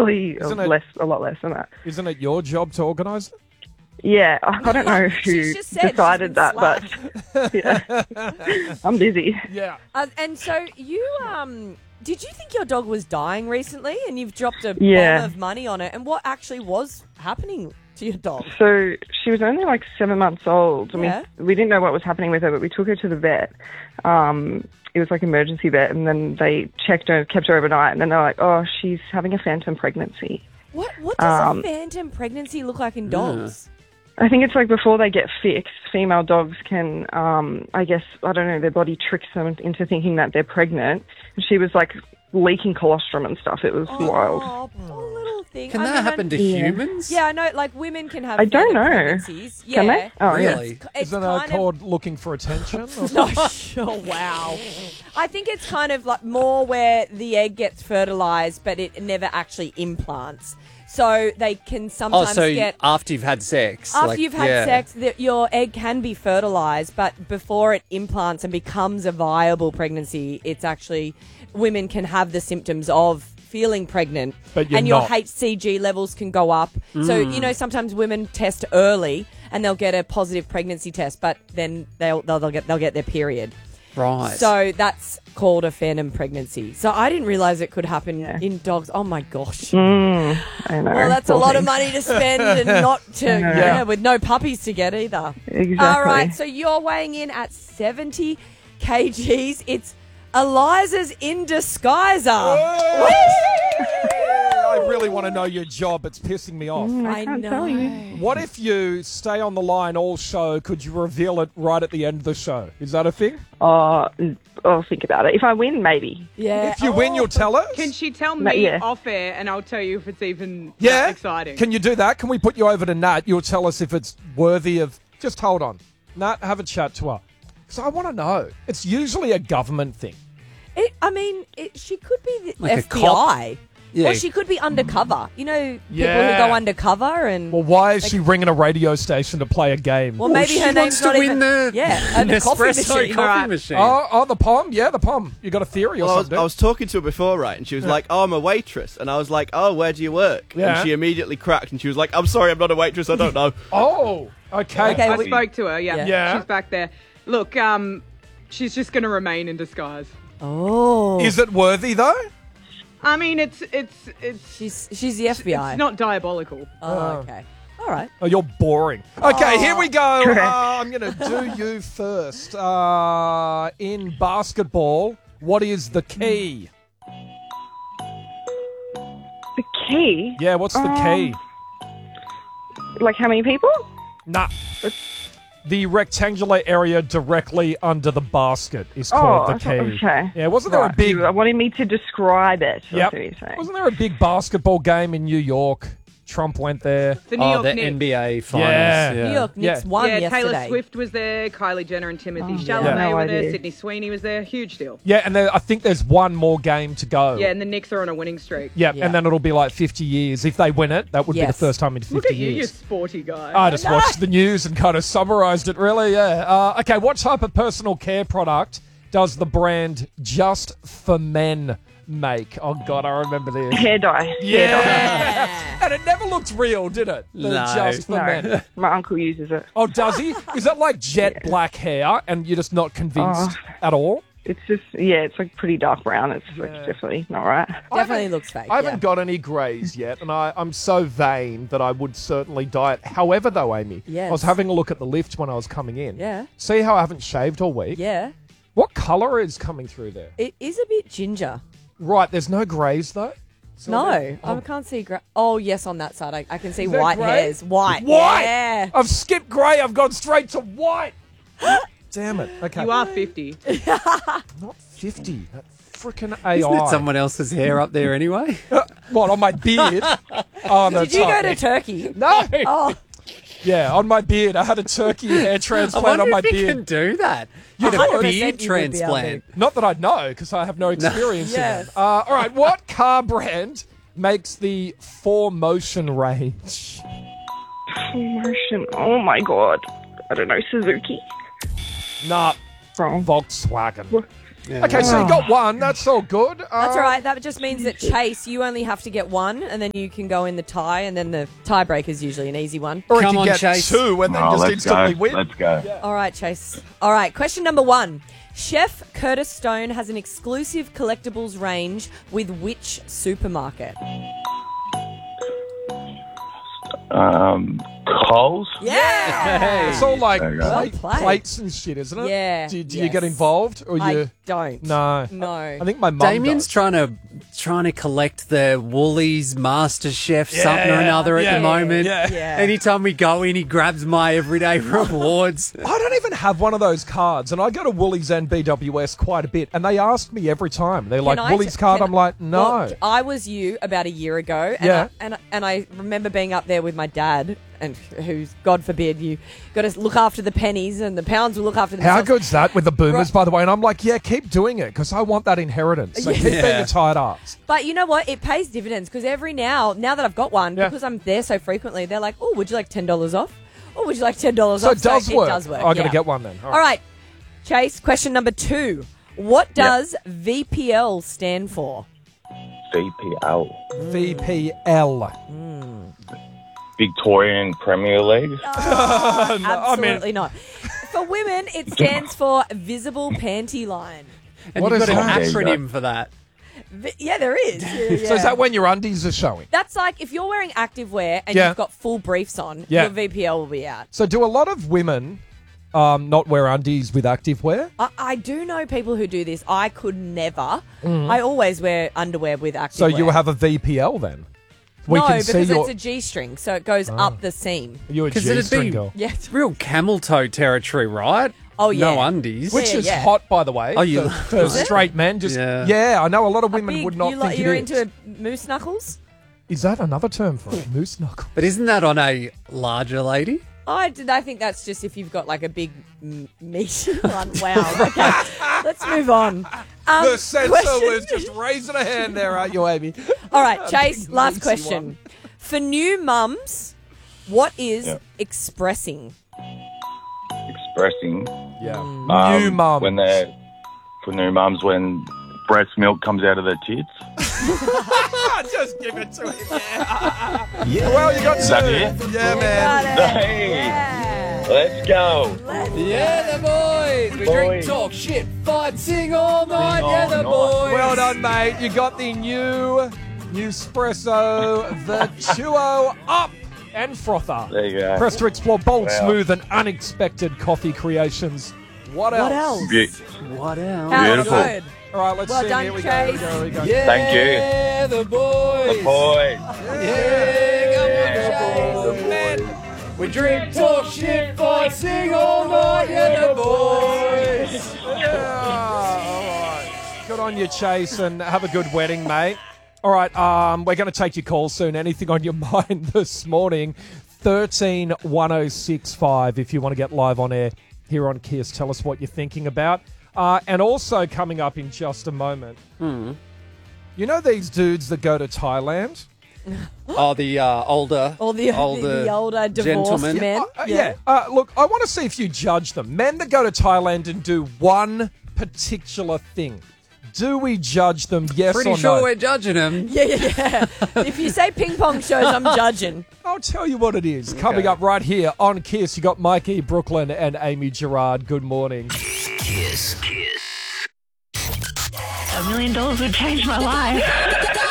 Probably a lot less than that. Isn't it your job to organise it? Yeah, I don't know who decided that, but yeah, I'm busy. Yeah. And so you, did you think your dog was dying recently and you've dropped a Yeah. bomb of money on it? And what actually was happening to your dog? So she was only like 7 months old. Yeah. We didn't know what was happening with her, but we took her to the vet. It was like emergency vet, and then they checked her, kept her overnight, and then they're like, oh, she's having a phantom pregnancy. What does a phantom pregnancy look like in dogs? I think it's like before they get fixed, female dogs can, I guess, I don't know, their body tricks them into thinking that they're pregnant. And she was like leaking colostrum and stuff. It was wild. Oh, poor little thing. Can that happen to humans? Yeah, I know, like women can have I don't phantom know. pregnancies. Yeah. Can they? Oh, Really? yeah. It's Isn't it called looking for attention? Or No, sure, wow. I think it's kind of like more where the egg gets fertilized, but it never actually implants. So they can sometimes get... after you've had sex. After you've had sex, your egg can be fertilized, but before it implants and becomes a viable pregnancy, it's actually... Women can have the symptoms of feeling pregnant. But you're and your not. HCG levels can go up. So, you know, sometimes women test early and they'll get a positive pregnancy test, but then they'll get their period. Right. So that's called a phantom pregnancy. So I didn't realise it could happen in dogs. Oh, my gosh. I know. Well, that's a lot of money to spend and not to, with no puppies to get either. Exactly. All right, so you're weighing in at 70 kgs. It's Eliza's in disguiser. I really want to know your job. It's pissing me off. I can't know. tell you. What if you stay on the line all show? Could you reveal it right at the end of the show? Is that a thing? I'll think about it. If I win, maybe. Yeah. If you win, you'll tell us? Can she tell me Yeah. off air and I'll tell you if it's even Yeah? exciting? Can you do that? Can we put you over to Nat? You'll tell us if it's worthy of... Just hold on. Nat, have a chat to her. Because I want to know. It's usually a government thing. She could be the Like a FBI. Yeah. Or she could be undercover. You know, people Yeah. who go undercover and... Well, why is she ringing a radio station to play a game? Well, maybe she her name's wants to not win even... the the coffee Nespresso machine. coffee machine. Oh, the POM? Yeah, the POM. You got a theory or Well, something? I was talking to her before, right? And she was like, oh, I'm a waitress. And I was like, oh, where do you work? Yeah. And she immediately cracked and she was like, I'm sorry, I'm not a waitress, I don't know. Oh, okay. Okay, I spoke to her, yeah. Yeah. She's back there. Look, she's just going to remain in disguise. Oh. Is it worthy, though? I mean, it's She's the FBI. it's not diabolical. Oh, okay. All right. Oh, you're boring. Okay, here we go. I'm going to do you first. In basketball, what is the key? The key? Yeah, what's the key? Like how many people? Nah. The rectangular area directly under the basket is called the key. Okay. Yeah, wasn't there a Right, big... you wanted me to describe it. That's Yep. what you're saying. Wasn't there a big basketball game in New York? Trump went there. The New York the Knicks. NBA finals. Yeah. Yeah. New York Knicks Yeah. won Yeah, yesterday. Taylor Swift was there, Kylie Jenner and Timothy yeah. Chalamet No were there, idea. Sydney Sweeney was there. Huge deal. Yeah, and I think there's one more game to go. Yeah, and the Knicks are on a winning streak. Yeah, Yeah. and then it'll be like 50 years. If they win it, that would be the Yes. first time in 50 Look at you, you years. sporty guy. I just watched the news and kind of summarised it, really, yeah. Okay, what type of personal care product does the brand Just For Men make? Oh, God, I remember this. Hair dye. Yeah. And it never looked real, did it? The No. Just For No, Men. my uncle uses it. Oh, does he? Is that like jet black hair and you're just not convinced at all? It's just, it's like pretty dark brown. It's like definitely not right. Definitely looks fake. I haven't got any greys yet, and I'm so vain that I would certainly dye it. However, though, Amy, Yes. I was having a look at the lift when I was coming in. Yeah. See how I haven't shaved all week? Yeah. What colour is coming through there? It is a bit ginger. Right, there's no greys, though? No, I can't see grey. Oh, yes, on that side. I can see that white grey? hairs. White. White! Yeah. I've skipped grey, I've gone straight to white! Damn it. Okay. You are 50. Not 50. That frickin' AI. Isn't it someone else's hair up there anyway? What, on my beard? Oh, no, Did you go to Turkey? No! Oh, Yeah, on my beard. I had a turkey hair I transplant wonder on my if you beard. can do that. You Get a 100% beard you would be able to. transplant. Not that I'd know, because I have no experience in Yes. it. All right, what car brand makes the 4Motion range? Motion. Oh my god. I don't know. Suzuki. Nah, Wrong. Volkswagen. Okay, so you got one. That's all good. That's all right. That just means that Chase, you only have to get one, and then you can go in the tie, and then the tiebreaker is usually an easy one. Or Come you on, can get Chase. two and then just instantly win. Let's go. All right, Chase. All right, question number 1. Chef Curtis Stone has an exclusive collectibles range with which supermarket? Coles? Yeah! It's all like There you go. Well played. plates and shit, isn't it? Yeah, Do you yes. get involved? Or I you? don't. No. No. I think my mum Damien's does. trying to collect the Woolies Master Chef something or another at yeah, the moment. yeah. Yeah. Anytime we go in, he grabs my everyday rewards. I don't even have one of those cards, and I go to Woolies and BWS quite a bit, and they ask me every time. They're like, Woolies card? I'm like, no. Well, I was you about a year ago, and, Yeah. and I remember being up there with my dad, and who's, God forbid, you got to look after the pennies, and the pounds will look after How themselves. good's that with the boomers, Right. by the way? And I'm like, yeah, keep doing it, because I want that inheritance. So keep being a tight ass. But you know what? It pays dividends, because every now that I've got one, Yeah. because I'm there so frequently, they're like, oh, would you like $10 off? Oh, would you like $10 So off? it does work. It does work. I'm going yeah. to get one then. All right. Chase, question number 2. What does VPL stand for? VPL. VPL. Victorian Premier League. Absolutely not. For women, it stands for Visible Panty Line. And What you've is got an that? acronym for that. Yeah, there is. Yeah, So is that when your undies are showing? That's like if you're wearing activewear and Yeah. you've got full briefs on, Yeah. your VPL will be out. So do a lot of women not wear undies with activewear? I do know people who do this. I could never. I always wear underwear with activewear. So you have a VPL then? We no, can because see your... it's a G-string, so it goes up the seam. You're a 'Cause it'd G-string be- girl. Yeah. It's real camel toe territory, right? Oh, yeah. No undies. Which Yeah, is yeah. hot, by the way. Oh, you- for straight men. Just Yeah. I know a lot of A women big- would not think you're it is. into moose knuckles? Is that another term for it? Moose knuckle. But isn't that on a larger lady? I think that's just if you've got like a big meat one. Wow. Okay, let's move on. The censor question- was just raising a hand there, aren't you, Amy? All right, Chase, big last meaty question. one. For new mums, what is Yeah. expressing? Expressing. Yeah. Um, New mum. When they're for new mums when breast milk comes out of their tits. Just give it to him. Yeah. Well, you got two. that it? Yeah, Got man. it. Hey, Yeah. let's go. Yeah, the boys. We drink, Boys. talk, shit, fight, sing all night. Sing Yeah, all the night. boys. Well done, mate. You got the new Nespresso Vertuo Up and Frother. There you go. Press to explore bold, Wow. smooth, and unexpected coffee creations. What else? What else? Be- What else? How Beautiful. good. All right, let's Well see. done, Here we Chase. go. Here we go. Yeah, Thank you. the boys. Boys. Yeah, come on, Chase. Man. We drink, talk, shit, fight, sing all night. Yeah, the boys. Yeah, all right. Good on you, Chase, and have a good wedding, mate. All right, we're going to take your call soon. Anything on your mind this morning? 131065 if you want to get live on air here on Kiss. Tell us what you're thinking about. And also coming up in just a moment, you know these dudes that go to Thailand? Oh, the older, All the older divorced gentlemen. men. Yeah. Look, I want to see if you judge them. Men that go to Thailand and do one particular thing. Do we judge them, yes Pretty or sure no? we're judging them. Yeah. If you say ping pong shows, I'm judging. I'll tell you what it is. Coming up right here on Kiss, you got Mikey Brooklyn and Amy Gerard. Good morning. $1 million would change my life.